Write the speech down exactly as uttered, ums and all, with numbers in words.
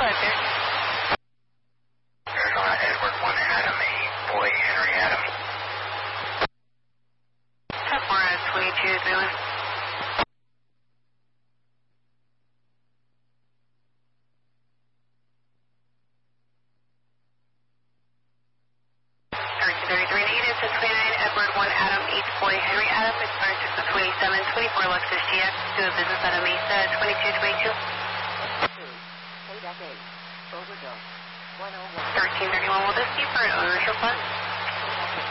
five there. Arizona Edward one Adam, eight boy Henry Adam. Top four at twenty-two, three one. thirty-three negative, ten twenty-nine, Edward one Adam, eight boy Henry Adam, expire six of twenty-seven, twenty-four Lexus G X, doing business out of Mesa, twenty-two twenty-two. Payback eight, overdose, one oh one. thirteen thirty-one, will this be for an ownership fund?